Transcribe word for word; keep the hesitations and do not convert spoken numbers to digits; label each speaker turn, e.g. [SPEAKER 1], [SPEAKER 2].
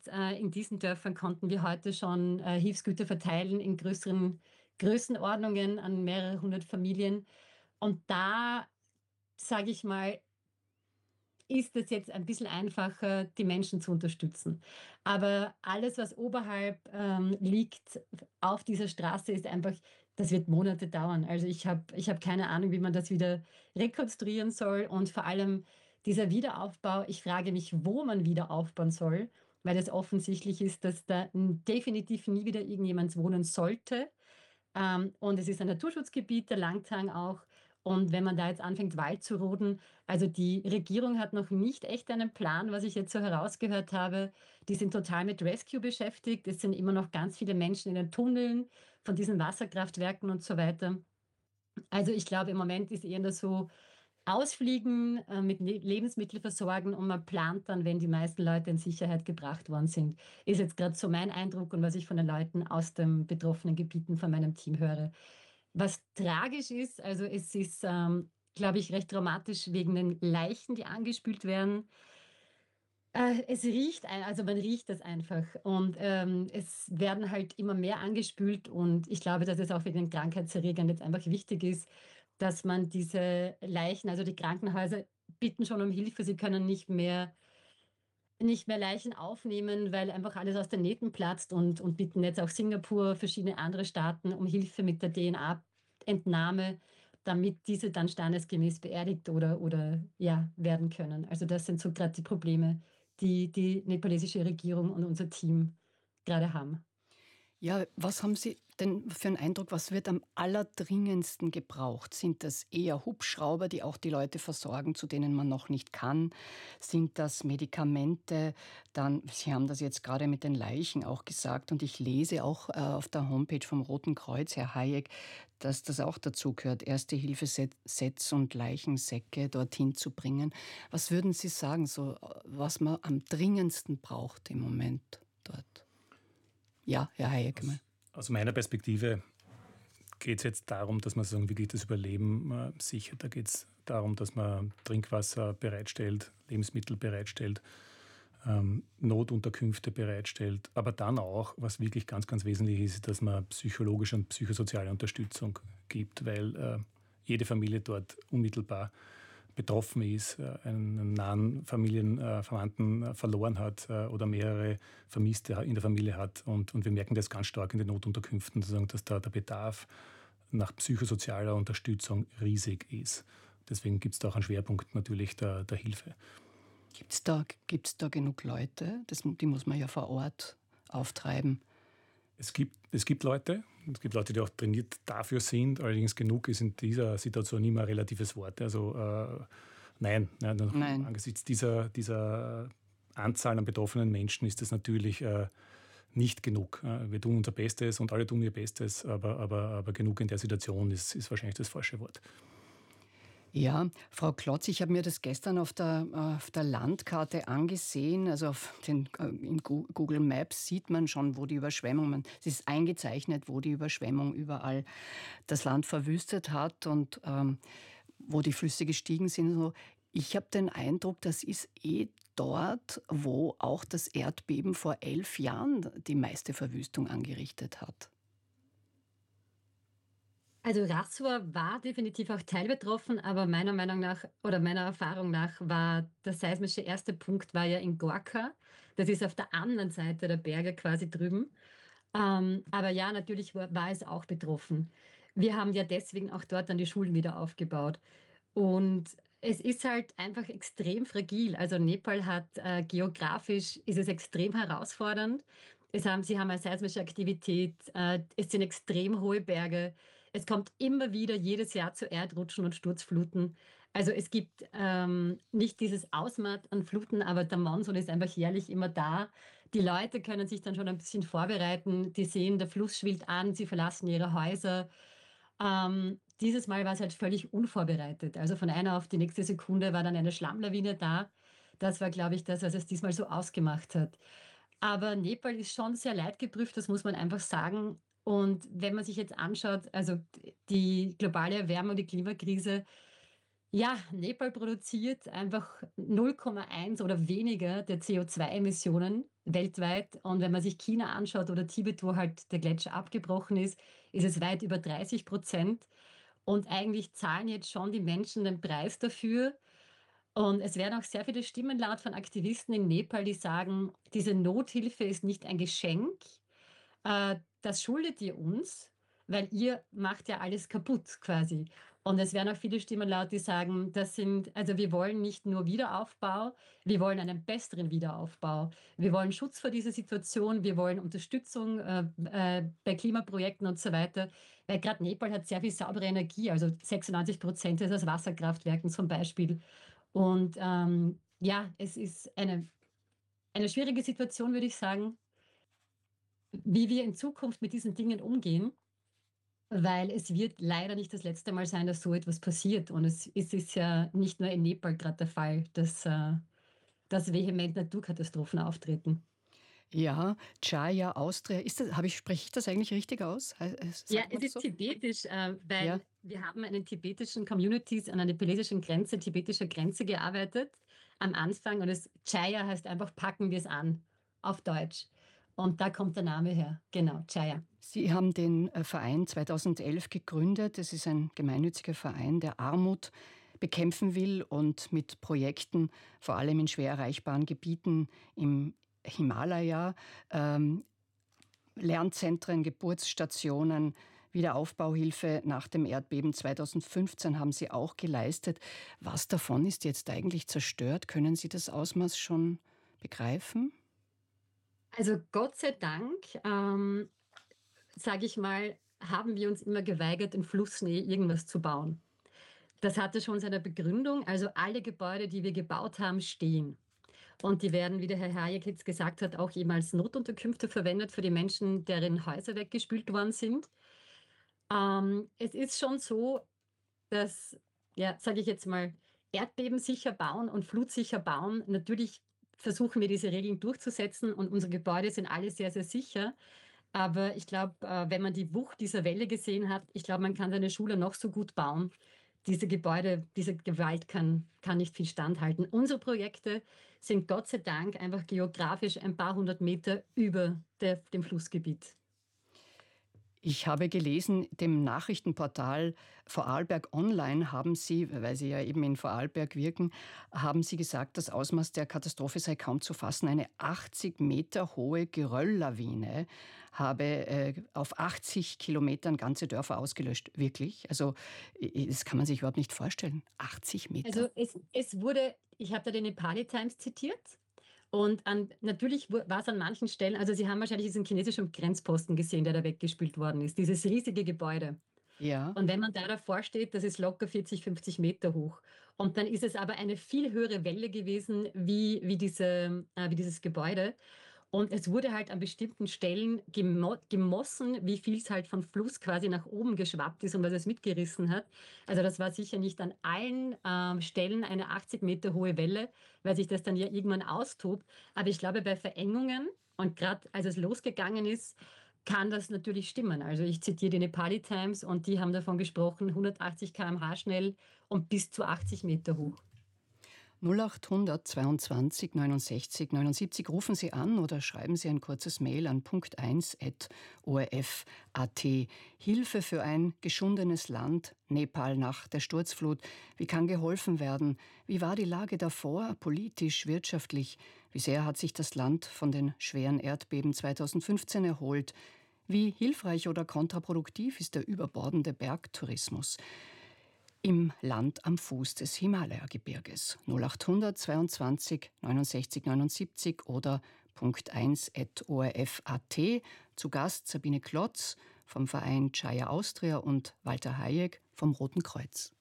[SPEAKER 1] äh, in diesen Dörfern konnten wir heute schon äh, Hilfsgüter verteilen in größeren Größenordnungen an mehrere hundert Familien. Und da, sage ich mal, ist es jetzt ein bisschen einfacher, die Menschen zu unterstützen. Aber alles, was oberhalb ähm, liegt auf dieser Straße, ist einfach, das wird Monate dauern. Also ich habe ich hab keine Ahnung, wie man das wieder rekonstruieren soll. Und vor allem dieser Wiederaufbau, ich frage mich, wo man wieder aufbauen soll, weil es offensichtlich ist, dass da definitiv nie wieder irgendjemand wohnen sollte. Ähm, und es ist ein Naturschutzgebiet, der Langtang auch. Und wenn man da jetzt anfängt, Wald zu roden, also die Regierung hat noch nicht echt einen Plan, was ich jetzt so herausgehört habe. Die sind total mit Rescue beschäftigt. Es sind immer noch ganz viele Menschen in den Tunneln von diesen Wasserkraftwerken und so weiter. Also ich glaube, im Moment ist eher das so Ausfliegen, äh, mit Le Lebensmittel versorgen und man plant dann, wenn die meisten Leute in Sicherheit gebracht worden sind. Ist jetzt gerade so mein Eindruck und was ich von den Leuten aus den betroffenen Gebieten von meinem Team höre. Was tragisch ist, also es ist, ähm, glaube ich, recht dramatisch wegen den Leichen, die angespült werden. Äh, es riecht, ein, also man riecht das einfach und ähm, es werden halt immer mehr angespült und ich glaube, dass es auch wegen den Krankheitserregern jetzt einfach wichtig ist, dass man diese Leichen, also die Krankenhäuser bitten schon um Hilfe, sie können nicht mehr nicht mehr Leichen aufnehmen, weil einfach alles aus den Nähten platzt und, und bitten jetzt auch Singapur, verschiedene andere Staaten um Hilfe mit der D N A-Entnahme, damit diese dann standesgemäß beerdigt oder, oder ja, werden können. Also das sind so gerade die Probleme, die die nepalesische Regierung und unser Team gerade haben.
[SPEAKER 2] Ja, was haben Sie denn für einen Eindruck, was wird am allerdringendsten gebraucht? Sind das eher Hubschrauber, die auch die Leute versorgen, zu denen man noch nicht kann? Sind das Medikamente? Dann, Sie haben das jetzt gerade mit den Leichen auch gesagt und ich lese auch äh, auf der Homepage vom Roten Kreuz, Herr Hayek, dass das auch dazu gehört, Erste-Hilfe-Sets und Leichensäcke dorthin zu bringen. Was würden Sie sagen, so, was man am dringendsten braucht im Moment dort? Ja, Herr Hayek.
[SPEAKER 3] Aus, aus meiner Perspektive geht es jetzt darum, dass man sozusagen wirklich das Überleben äh, sichert. Da geht es darum, dass man Trinkwasser bereitstellt, Lebensmittel bereitstellt, ähm, Notunterkünfte bereitstellt. Aber dann auch, was wirklich ganz, ganz wesentlich ist, dass man psychologische und psychosoziale Unterstützung gibt, weil äh, jede Familie dort unmittelbar betroffen ist, einen nahen Familienverwandten verloren hat oder mehrere Vermisste in der Familie hat. Und, und wir merken das ganz stark in den Notunterkünften, dass da der Bedarf nach psychosozialer Unterstützung riesig ist. Deswegen gibt es da auch einen Schwerpunkt natürlich der, der Hilfe.
[SPEAKER 2] Gibt es da, gibt's da genug Leute? Das, die muss man ja vor Ort auftreiben.
[SPEAKER 3] Es gibt, es gibt Leute, es gibt Leute, die auch trainiert dafür sind, allerdings genug ist in dieser Situation immer ein relatives Wort. Also äh, nein, nein,
[SPEAKER 2] nein,
[SPEAKER 3] angesichts dieser, dieser Anzahl an betroffenen Menschen ist das natürlich äh, nicht genug. Wir tun unser Bestes und alle tun ihr Bestes, aber, aber, aber genug in der Situation ist, ist wahrscheinlich das falsche Wort.
[SPEAKER 2] Ja, Frau Klotz, ich habe mir das gestern auf der, auf der Landkarte angesehen. Also auf den, in Google Maps sieht man schon, wo die Überschwemmung, man, es ist eingezeichnet, wo die Überschwemmung überall das Land verwüstet hat und ähm, wo die Flüsse gestiegen sind. So. Ich habe den Eindruck, das ist eh dort, wo auch das Erdbeben vor elf Jahren die meiste Verwüstung angerichtet hat.
[SPEAKER 1] Also Rasua war definitiv auch teilbetroffen, aber meiner Meinung nach oder meiner Erfahrung nach war der seismische erste Punkt war ja in Gorka. Das ist auf der anderen Seite der Berge quasi drüben. Ähm, aber ja, natürlich war, war es auch betroffen. Wir haben ja deswegen auch dort dann die Schulen wieder aufgebaut. Und es ist halt einfach extrem fragil. Also Nepal hat äh, geografisch ist es extrem herausfordernd. Es haben, sie haben eine seismische Aktivität, äh, es sind extrem hohe Berge. Es kommt immer wieder jedes Jahr zu Erdrutschen und Sturzfluten. Also es gibt ähm, nicht dieses Ausmaß an Fluten, aber der Monsun ist einfach jährlich immer da. Die Leute können sich dann schon ein bisschen vorbereiten. Die sehen, der Fluss schwillt an, sie verlassen ihre Häuser. Ähm, dieses Mal war es halt völlig unvorbereitet. Also von einer auf die nächste Sekunde war dann eine Schlammlawine da. Das war, glaube ich, das, was es diesmal so ausgemacht hat. Aber Nepal ist schon sehr leidgeprüft, das muss man einfach sagen. Und wenn man sich jetzt anschaut, also die globale Erwärmung, die Klimakrise, ja, Nepal produziert einfach null Komma eins oder weniger der C O zwei Emissionen weltweit. Und wenn man sich China anschaut oder Tibet, wo halt der Gletscher abgebrochen ist, ist es weit über dreißig Prozent. Und eigentlich zahlen jetzt schon die Menschen den Preis dafür. Und es werden auch sehr viele Stimmen laut von Aktivisten in Nepal, die sagen, diese Nothilfe ist nicht ein Geschenk, äh, das schuldet ihr uns, weil ihr macht ja alles kaputt quasi. Und es werden auch viele Stimmen laut, die sagen, das sind, also wir wollen nicht nur Wiederaufbau, wir wollen einen besseren Wiederaufbau. Wir wollen Schutz vor dieser Situation, wir wollen Unterstützung äh, äh, bei Klimaprojekten und so weiter. Weil gerade Nepal hat sehr viel saubere Energie, also sechsundneunzig Prozent ist aus Wasserkraftwerken zum Beispiel. Und ähm, ja, es ist eine, eine schwierige Situation, würde ich sagen, wie wir in Zukunft mit diesen Dingen umgehen, weil es wird leider nicht das letzte Mal sein, dass so etwas passiert. Und es, es ist ja nicht nur in Nepal gerade der Fall, dass, äh, dass vehement Naturkatastrophen auftreten.
[SPEAKER 2] Ja, Chaya Austria, ist das, habe ich, spreche ich das eigentlich richtig aus? He- he-
[SPEAKER 1] Ja,
[SPEAKER 2] Sagt man
[SPEAKER 1] es
[SPEAKER 2] das
[SPEAKER 1] ist
[SPEAKER 2] so?
[SPEAKER 1] tibetisch, äh,
[SPEAKER 2] Ja.
[SPEAKER 1] weil wir haben einen tibetischen Communities an einer nepalesischen Grenze, tibetischer Grenze gearbeitet am Anfang. Und das Chaya heißt einfach, packen wir es an, auf Deutsch. Und da kommt der Name her. Genau, Chaya.
[SPEAKER 2] Sie haben den äh, Verein zweitausendelf gegründet. Es ist ein gemeinnütziger Verein, der Armut bekämpfen will und mit Projekten, vor allem in schwer erreichbaren Gebieten im Himalaya, ähm, Lernzentren, Geburtsstationen, Wiederaufbauhilfe nach dem Erdbeben zweitausendfünfzehn haben Sie auch geleistet. Was davon ist jetzt eigentlich zerstört? Können Sie das Ausmaß schon begreifen?
[SPEAKER 1] Also Gott sei Dank, ähm, sage ich mal, haben wir uns immer geweigert, in Flussnähe irgendwas zu bauen. Das hatte schon seine Begründung. Also alle Gebäude, die wir gebaut haben, stehen. Und die werden, wie der Herr Hayek jetzt gesagt hat, auch eben als Notunterkünfte verwendet für die Menschen, deren Häuser weggespült worden sind. Ähm, es ist schon so, dass, ja, sage ich jetzt mal, erdbebensicher bauen und flutsicher bauen. Natürlich versuchen wir diese Regeln durchzusetzen und unsere Gebäude sind alle sehr, sehr sicher. Aber ich glaube, äh, wenn man die Wucht dieser Welle gesehen hat, ich glaube, man kann seine Schule noch so gut bauen. Diese Gebäude, diese Gewalt kann, kann nicht viel standhalten. Unsere Projekte sind Gott sei Dank einfach geografisch ein paar hundert Meter über der, dem Flussgebiet.
[SPEAKER 2] Ich habe gelesen, dem Nachrichtenportal Vorarlberg Online haben Sie, weil Sie ja eben in Vorarlberg wirken, haben Sie gesagt, das Ausmaß der Katastrophe sei kaum zu fassen. Eine achtzig Meter hohe Gerölllawine habe äh, auf achtzig Kilometern ganze Dörfer ausgelöscht. Wirklich? Also i- das kann man sich überhaupt nicht vorstellen. achtzig
[SPEAKER 1] Also
[SPEAKER 2] Meter.
[SPEAKER 1] es, es wurde, ich habe da den Nepali Times zitiert. Und an, natürlich wu- war es an manchen Stellen, also Sie haben wahrscheinlich diesen chinesischen Grenzposten gesehen, der da weggespült worden ist, dieses riesige Gebäude.
[SPEAKER 2] Ja.
[SPEAKER 1] Und wenn man da davor steht, das ist locker vierzig, fünfzig Meter hoch. Und dann ist es aber eine viel höhere Welle gewesen wie, wie, diese, äh, wie dieses Gebäude. Und es wurde halt an bestimmten Stellen gemo gemossen, wie viel es halt vom Fluss quasi nach oben geschwappt ist und was es mitgerissen hat. Also das war sicher nicht an allen ähm, Stellen eine achtzig Meter hohe Welle, weil sich das dann ja irgendwann austobt. Aber ich glaube, bei Verengungen und gerade als es losgegangen ist, kann das natürlich stimmen. Also ich zitiere die Nepali Times und die haben davon gesprochen, hundertachtzig Kilometer pro Stunde schnell und bis zu achtzig Meter hoch.
[SPEAKER 2] null achthundert zweiundzwanzig neunundsechzig neunundsiebzig rufen Sie an oder schreiben Sie ein kurzes Mail an punkt eins at o r f punkt a t. Hilfe für ein geschundenes Land, Nepal nach der Sturzflut. Wie kann geholfen werden? Wie war die Lage davor, politisch, wirtschaftlich? Wie sehr hat sich das Land von den schweren Erdbeben zweitausendfünfzehn erholt? Wie hilfreich oder kontraproduktiv ist der überbordende Bergtourismus im Land am Fuß des Himalaya-Gebirges? null achthundert zweiundzwanzig neunundsechzig neunundsiebzig oder punkt eins at o r f punkt a t. Zu Gast Sabine Klotz vom Verein Chaya Austria und Walter Hayek vom Roten Kreuz.